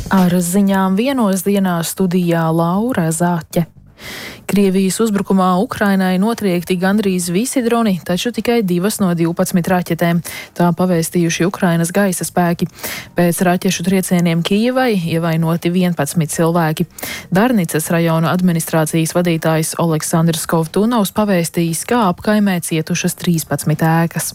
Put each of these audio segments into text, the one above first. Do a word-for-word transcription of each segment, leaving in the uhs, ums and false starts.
Ar ziņām vienos dienā studijā Laura Zāķe. Krievijas uzbrukumā Ukrainai notriekti gandrīz visi droni, taču tikai divas no divpadsmit raķetēm. Tā pavēstījuši Ukrainas gaisa spēki. Pēc raķešu triecieniem Kijevai ievainoti vienpadsmit cilvēki. Darnicas rajona administrācijas vadītājs Oleksandrs Kovtunovs pavēstījis, kā apkaimē cietušas trīspadsmit ēkas.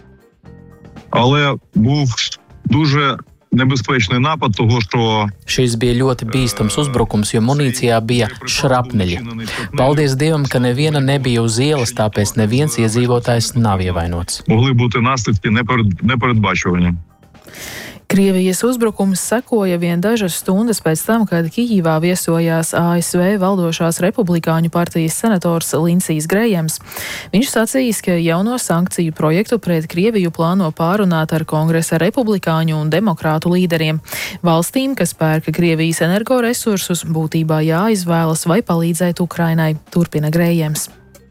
Але був дуже nebezpečný napad toho, що Šis bija ļoti bīstams uzbrukums, jo munīcijā bija šrapneļi. Paldies Dievam, ka neviena nebija uz ielas, tāpēc neviens iedzīvotājs nav ievainots. могли бути наслідки неперед- непередбачувані. Krievijas uzbrukums sekoja vien dažas stundas pēc tam, kad Kijivā viesojās A S V valdošās republikāņu partijas senators Lindsijs Grejams. Viņš sacījis, ka jauno sankciju projektu pret Krieviju plāno pārunāt ar kongresa republikāņu un demokrātu līderiem. Valstīm, kas pērka Krievijas energoresursus, būtībā jāizvēlas vai palīdzēt Ukrainai, turpina Grejams.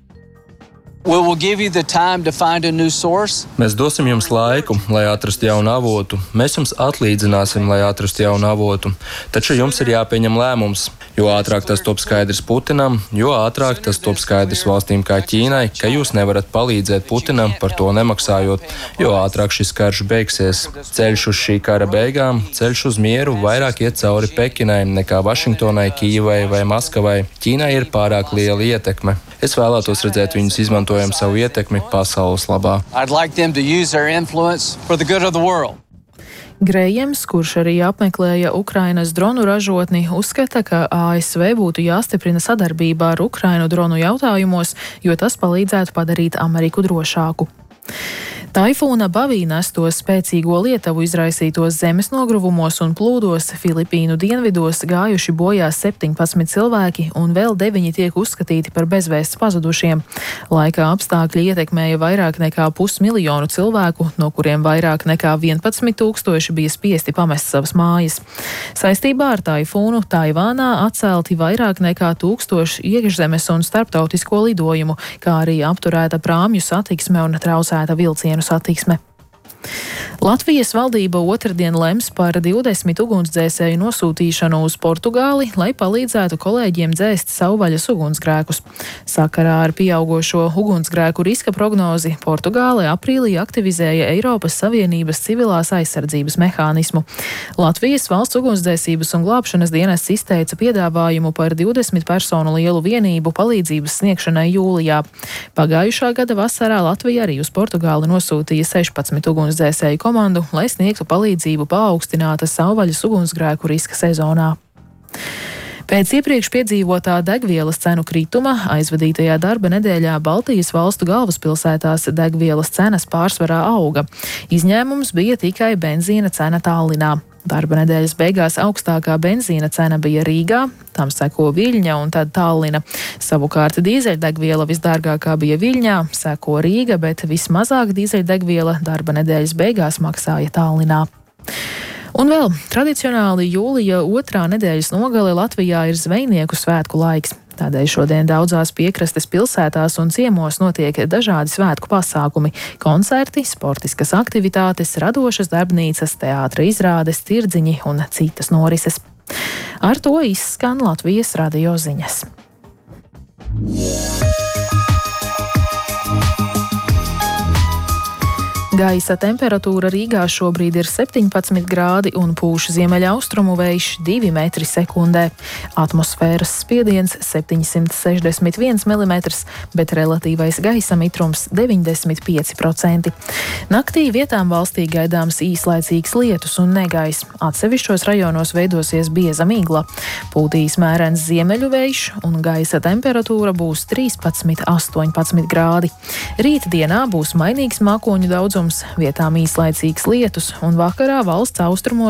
We will give you the time to find a new source. Mēs dosim jums laiku, lai atrastu jaunu avotu. Mēs jums atlīdzināsim, lai atrastu jaunu avotu. Taču jums ir jāpieņem lēmums. Jo ātrāk tas top skaidrs Putinam, jo ātrāk tas top skaidrs valstīm kā Ķīnai, ka jūs nevarat palīdzēt Putinam par to nemaksājot, jo ātrāk šis karš beigsies. Ceļš uz šī kara beigām, ceļš uz mieru vairāk iet cauri Pekinai nekā Vašingtonai, Kijivai vai Maskavai. Ķīnai ir pārāk liela ietekme. Es vēlētos redzēt viņus izmantojam savu ietekmi pasaules labā. I'd like them to use their influence for the good of the world. Grejams, kurš arī apmeklēja Ukrainas dronu ražotni, uzskata, ka A S V būtu jāstiprina sadarbība ar Ukrainu dronu jautājumos, jo tas palīdzētu padarīt Ameriku drošāku. Taifūna Bavī nestos spēcīgo Lietuvu izraisītos zemes nogruvumos un plūdos Filipīnu dienvidos gājuši bojā septiņpadsmit cilvēki un vēl deviņi tiek uzskatīti par bezvēsts pazudušiem. Laika apstākļi ietekmēja vairāk nekā pusmiljonu cilvēku, no kuriem vairāk nekā vienpadsmit tūkstoši bija spiesti pamest savas mājas. Saistībā ar taifūnu Taivānā atcelti vairāk nekā tūkstoši iekšzemes un starptautisko lidojumu, kā arī apturēta prāmju satiksme un traucēta vilcienu satiksme. Latvijas valdība otrdien lems par divdesmit ugunsdzēsēju nosūtīšanu uz Portugāli, lai palīdzētu kolēģiem dzēst savvaļas ugunsgrēkus. Sakarā ar pieaugošo ugunsgrēku riska prognozi Portugāle aprīlī aktivizēja Eiropas Savienības civilās aizsardzības mehānismu. Latvijas valsts ugunsdzēsības un glābšanas dienests izteica piedāvājumu par divdesmit personu lielu vienību palīdzības sniegšanai jūlijā. Pagājušā gada vasarā Latvija arī uz Portugāli nosūtīja sešpadsmit ugunsdzēsēju komandu, lai sniegtu palīdzību paaugstināta savvaļas ugunsgrēku riska sezonā. Pēc iepriekš piedzīvotā degvielas cenu krituma aizvadītajā darba nedēļā Baltijas valstu galvaspilsētās degvielas cenas pārsvarā auga. Izņēmums bija tikai benzīna cena Tallinā. Darba nedēļas beigās augstākā benzīna cena bija Rīgā, tam seko Viļņa un tad Tallina. Savukārt dīzeļdegviela visdārgākā bija Viļņā, seko Rīga, bet vismazāk dīzeļdegviela darba nedēļas beigās maksāja Tallinā. Un vēl tradicionāli jūlija otrā nedēļas nogale Latvijā ir zvejnieku svētku laiks. Tādēļ šodien daudzās piekrastes pilsētās un ciemos notiek dažādi svētku pasākumi – koncerti, sportiskas aktivitātes, radošas darbnīcas, teātra izrādes, tirdziņi un citas norises. Ar to izskan Latvijas radio ziņas. Gaisa temperatūra Rīgā šobrīd ir septiņpadsmit grādi un pūš ziemeļaustrumu vējš divi metri sekundē. Atmosfēras spiediens septiņsimt sešdesmit viens milimetrs, bet relatīvais gaisa mitrums deviņdesmit pieci procenti. Naktī vietām valstī gaidāms īslaicīgs lietus un negaiss. Atsevišķos rajonos veidosies bieza migla. Pūtīs mērens ziemeļu vējš un gaisa temperatūra būs trīspadsmit astoņpadsmit grādi. Rīt dienā būs mainīgs mākoņu daudzums, vietām īslaicīgs lietus un vakarā valsts austrumos